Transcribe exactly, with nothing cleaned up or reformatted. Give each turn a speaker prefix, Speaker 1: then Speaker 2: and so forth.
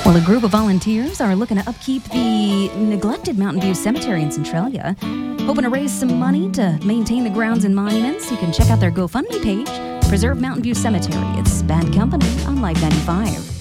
Speaker 1: Well, a group of volunteers are looking to upkeep the neglected Mountain View Cemetery in Centralia, hoping to raise some money to maintain the grounds and monuments. You can check out their GoFundMe page, Preserve Mountain View Cemetery. It's Bad Company on Live ninety-five.